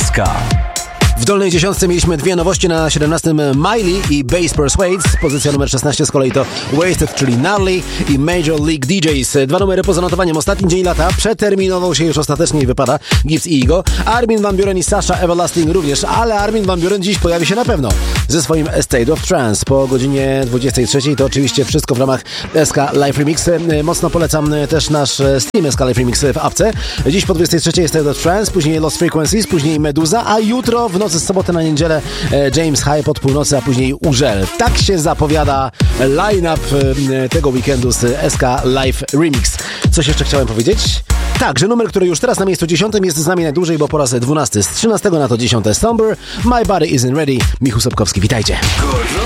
SK. W dolnej dziesiątce mieliśmy dwie nowości. Na 17 Miley i Bass Persuades. Pozycja numer 16 z kolei to Wasted, czyli Natalie i Major League DJs. Dwa numery poza notowaniem. Ostatni dzień lata przeterminował się już ostatecznie i wypada Gibbs i Igo. Armin van Buuren i Sasha Everlasting również, ale Armin van Buuren dziś pojawi się na pewno ze swoim State of Trance po godzinie 23. To oczywiście wszystko w ramach SK Live Remix. Mocno polecam też nasz stream SK Live Remix w apce. Dziś po 23 State of Trance, później Lost Frequencies, później Meduza, a jutro w nocy z soboty na niedzielę James Hype od północy, a później Urzel. Tak się zapowiada line-up tego weekendu z SK Live Remix. Coś jeszcze chciałem powiedzieć? Tak, że numer, który już teraz na miejscu 10 jest z nami najdłużej, bo po raz 12 z 13 na to 10 Somber, My Body Isn't Ready. Michał Sobkowski, witajcie.